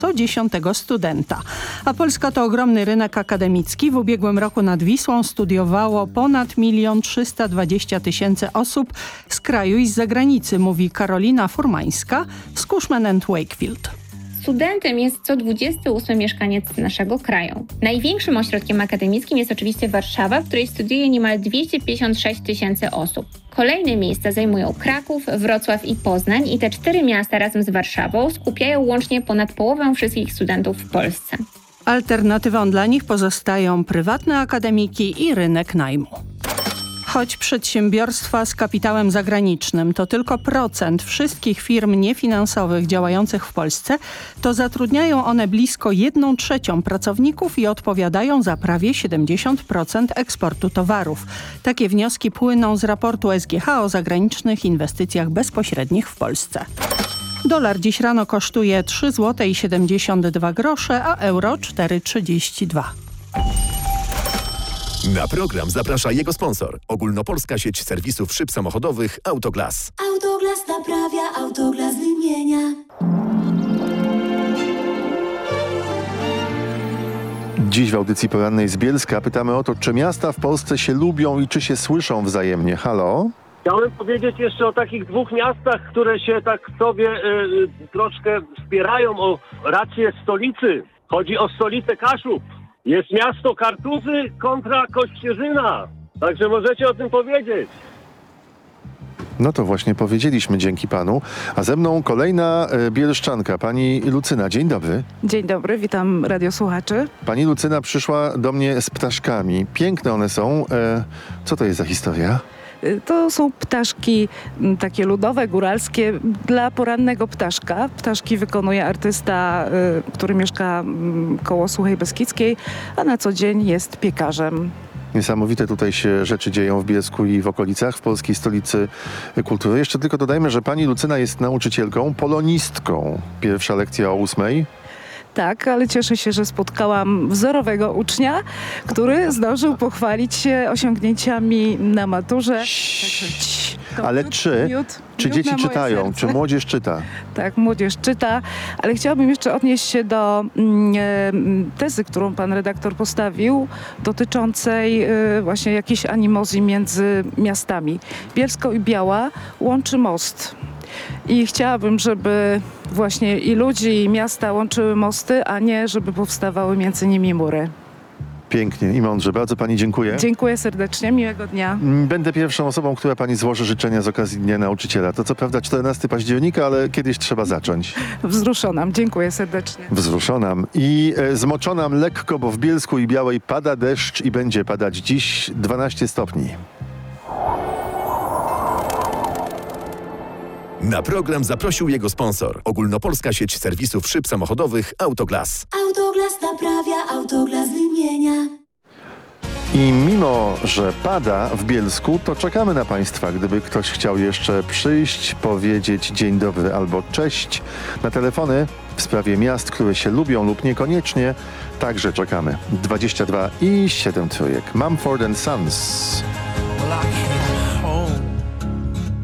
co 10. studenta. A Polska to ogromny rynek akademicki. W ubiegłym roku nad Wisłą studiowało ponad 1 320 000 osób z kraju i z zagranicy, mówi Karolina Furmańska z Cushman & Wakefield. Studentem jest co 28 mieszkaniec naszego kraju. Największym ośrodkiem akademickim jest oczywiście Warszawa, w której studiuje niemal 256 000 osób. Kolejne miejsca zajmują Kraków, Wrocław i Poznań i te 4 miasta razem z Warszawą skupiają łącznie ponad połowę wszystkich studentów w Polsce. Alternatywą dla nich pozostają prywatne akademiki i rynek najmu. Choć przedsiębiorstwa z kapitałem zagranicznym to tylko procent wszystkich firm niefinansowych działających w Polsce, to zatrudniają one blisko 1/3 pracowników i odpowiadają za prawie 70% eksportu towarów. Takie wnioski płyną z raportu SGH o zagranicznych inwestycjach bezpośrednich w Polsce. Dolar dziś rano kosztuje 3,72 zł, a euro 4,32. Na program zaprasza jego sponsor. Ogólnopolska sieć serwisów szyb samochodowych Autoglas. Autoglas naprawia, Autoglas wymienia. Dziś w audycji porannej z Bielska pytamy o to, czy miasta w Polsce się lubią i czy się słyszą wzajemnie. Halo? Chciałem powiedzieć jeszcze o takich 2 miastach, które się tak sobie troszkę wspierają o rację stolicy. Chodzi o stolicę Kaszub. Jest miasto Kartuzy kontra Kościerzyna. Także możecie o tym powiedzieć. No to właśnie powiedzieliśmy, dzięki panu. A ze mną kolejna bielszczanka, pani Lucyna. Dzień dobry. Dzień dobry, witam radiosłuchaczy. Pani Lucyna przyszła do mnie z ptaszkami. Piękne one są. Co to jest za historia? To są ptaszki takie ludowe, góralskie dla porannego ptaszka. Ptaszki wykonuje artysta, który mieszka koło Suchej Beskidzkiej, a na co dzień jest piekarzem. Niesamowite tutaj się rzeczy dzieją w Bielsku i w okolicach, w polskiej stolicy kultury. Jeszcze tylko dodajmy, że pani Lucyna jest nauczycielką, polonistką. Pierwsza lekcja o 8:00. Tak, ale cieszę się, że spotkałam wzorowego ucznia, który zdążył pochwalić się osiągnięciami na maturze. Ale czy dzieci czytają? Czy młodzież czyta? Tak, młodzież czyta, ale chciałabym jeszcze odnieść się do tezy, którą pan redaktor postawił, dotyczącej właśnie jakiejś animozji między miastami. Bielsko i Biała łączy most. I chciałabym, żeby właśnie i ludzi, i miasta łączyły mosty, a nie żeby powstawały między nimi mury. Pięknie i mądrze. Bardzo pani dziękuję. Dziękuję serdecznie. Miłego dnia. Będę pierwszą osobą, która pani złoży życzenia z okazji Dnia Nauczyciela. To co prawda 14 października, ale kiedyś trzeba zacząć. Wzruszonam. Dziękuję serdecznie. Wzruszonam i zmoczonam lekko, bo w Bielsku i Białej pada deszcz i będzie padać dziś 12 stopni. Na program zaprosił jego sponsor. Ogólnopolska sieć serwisów szyb samochodowych Autoglas. Autoglas naprawia, Autoglas wymienia. I mimo, że pada w Bielsku, to czekamy na państwa. Gdyby ktoś chciał jeszcze przyjść, powiedzieć dzień dobry albo cześć na telefony w sprawie miast, które się lubią lub niekoniecznie, także czekamy. 22 i 7 trójek. Mumford & Sons. Well,